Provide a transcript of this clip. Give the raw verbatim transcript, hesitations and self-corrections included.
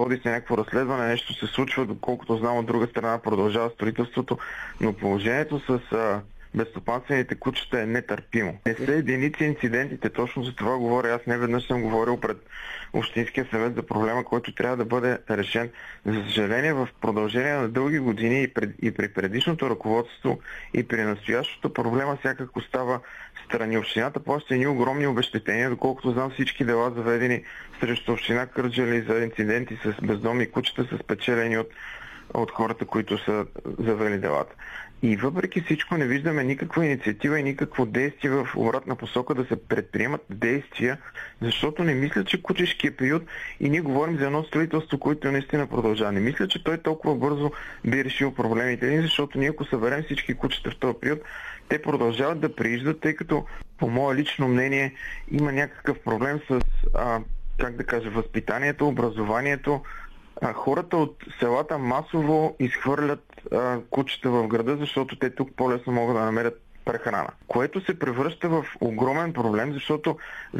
води се някакво разследване, нещо се случва, доколкото знам от друга страна продължава строителството, но положението с а, безстопанствените кучета е нетърпимо. Не са единици инцидентите, точно за това говоря. Аз не веднъж съм говорил пред Общинския съвет за проблема, който трябва да бъде решен. За съжаление, в продължение на дълги години и, пред, и при предишното ръководство, и при настоящото проблема сякак остава страни. Общината плаща едни огромни обезщетения, доколкото знам всички дела заведени срещу община Кърджали за инциденти с бездомни кучета са спечелени от, от хората, които са завели делата. И въпреки всичко не виждаме никаква инициатива и никакво действие в обратна посока да се предприемат действия, защото не мисля, че кучешкия период, и ние говорим за едно строителство, което наистина продължава. Не мисля, че той толкова бързо би решил проблемите, защото ние ако съберем всички кучета в този период, те продължават да прииждат, тъй като по мое лично мнение има някакъв проблем с, а, как да кажа, възпитанието, образованието. А, хората от селата масово изхвърлят а, кучета в града, защото те тук по-лесно могат да намерят прехрана. Което се превръща в огромен проблем, защото